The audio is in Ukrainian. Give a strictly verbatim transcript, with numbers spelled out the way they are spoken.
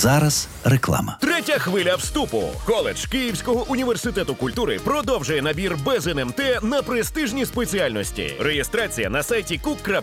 зараз реклама. Третя хвиля вступу. Коледж Київського університету культури продовжує набір без ен ем те на престижні спеціальності. Реєстрація на сайті кук крапка